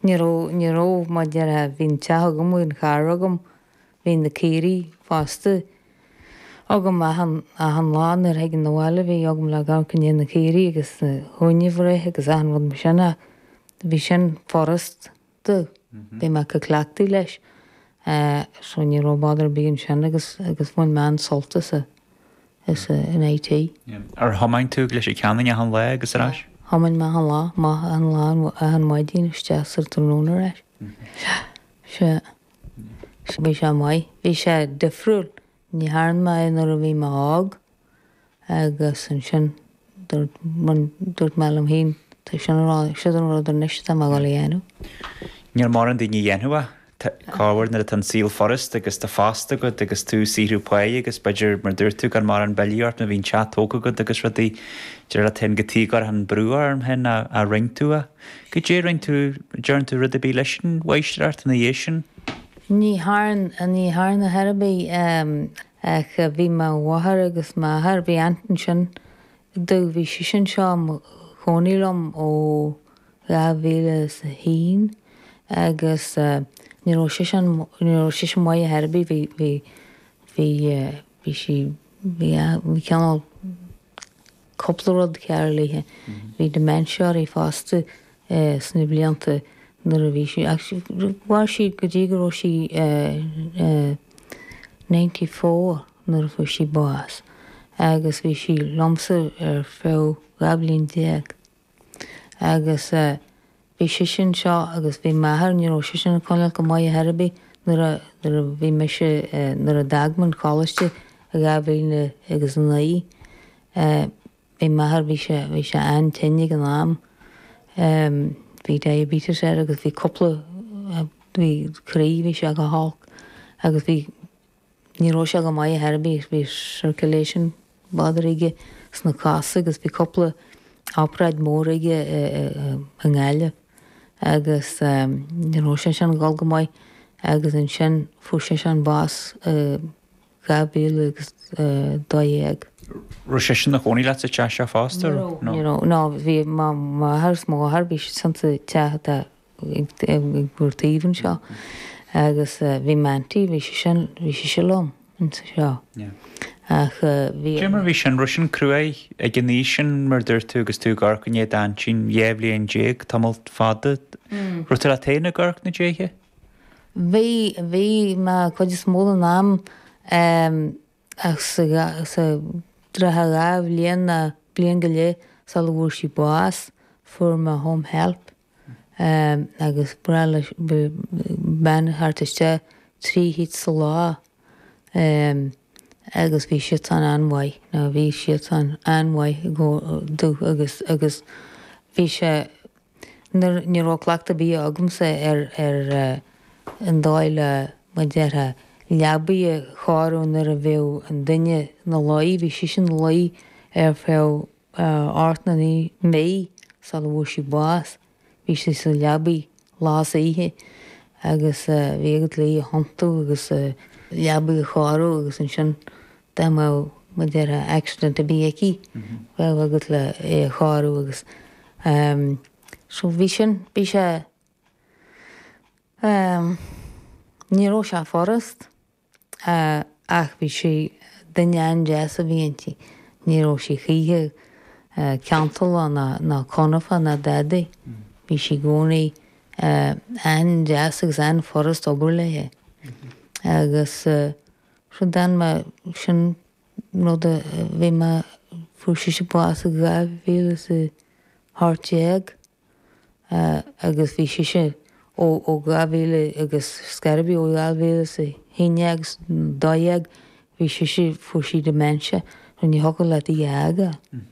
ní ró má dear hín teach go mún char agam hín na céirí fásta agam a han lán ar heigin na bhile bhí agam le gan cinné na céirí agus thuinehre agus an bhd me sinna bhí sin forest du bhí me go cleachtaí leis so ní róbádar bíon sin agus bhain meán soltas is in IT. Ar thomainn tú leis i ceannaí a an le agus arás? Thomainn me an lá má an lá a an maidín isteasar tróna reis. Se bhí sé mai, bhí sé difriúil ní háan mai nar a bhí má ág agus an sin dúirt me am hín tá sin rá si an rud ar níos tá má gáil dhéanú. Níor mar an daoine dhéanú cáhar na tan síl forest agus tá fásta go agus tú síú paí agus beidir mar dúir tú gan mar an beart na bhín chattóga go agus rudí dear a ten gotígar an brúarm hen a ring tú a. Go dé ring tú dearn tú rud a bí leis an waistart na dhé sin? Ní háan na Harbí ach bhí má bhthar agus máthar bhí antain sin do bhí si sin seo chonílam ó 2010 agus ní si mai a Harbí bhí ceanál coppla rud cear léthe bhí dementia í fásta sna blianta nuair a bhí si bhhair si go dtí go raibh si 94 nuair a bhfuil si bás agus bhí si lomsa ar fé gablín déag agus bhí si sin seo agus bhí maithar ní si sin chuile go mai a Harbí nuair a bhí me se nuair a dagman choiste a gabhíine agus an naí bhí maithar bhí se an tenne an lám bhí diabetes agus bhí coppla bhí chrí bhí se go hálk agus bhí níró se go mai a Harbí bhí circulation bádar ige sna casa agus bhí coppla ápraid mór ige an gáile agus níró sin gáil go mai agus an sin fu sin bás gabíal agus dóéag. Ru sé sin na choní le te se fásta? No, bhí máthars má Harbí santa te ag búirtaíhann seo agus bhí mantí bhí sé lom seo. Démar bhí sin ru sin cruúé ag gní sin mar dúir tú agus tú gar chun éad an sin dhéhlíon déag tamalt fada. Rutar a téna garc na déige? Bhí má chuid smóla nám ach sa dratha gáh líon na blion go lé sal bhúr si bás fuair me home help agus breile ben hartiste 3 hít sa lá agus bhí si an anmhaid na bhí si an anmhaid dú agus bhí sé nírálachta bí agamsa ar an dáile ma deartha leabaí a cháún ar a bhéh an duine na laí bhí si sin laí ar fé ána ní mé sal bhúr si bás bhí si sa leabaí lás ihe agus bhí agad lí hanú agus leabaí a cháú agus an sin de ma deartha accident a bí aici bheith agad le é cháú agus so bhí sin bhí sé níró se forest ach bhí si duine an jazz a bhíonntí níró si chithe ceantal na conafa na dada bhí si gcónaí an jazz agus an forest obair léthe agus so dan me sin nó bhí me fu si se bás a gabhhéle sa háteag agus bhí si se ó gabhhéle agus scarabí ó gabhhéle sa héineag dóéag bhí si fu si dementia ru ní hocail le í aga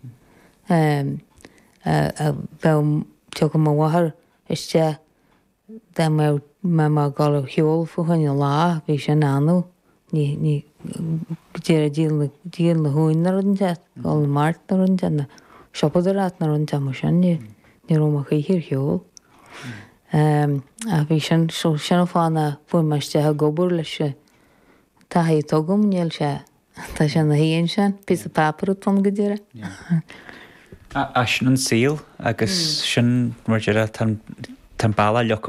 bheith tu go má bhahar iste de me má gáil heol fuhain lá bhí sé anú ní dé díal na húin na runte gáil mát na runte na siopadrát na runte mar sin ní róach hir heol a bhí sin sin fána fu meiste a gobar leis se tá hé tugam níl se tá sin na híon sin pí a papú tom go ddíire. A sin an síl agus sin mar tan bailla le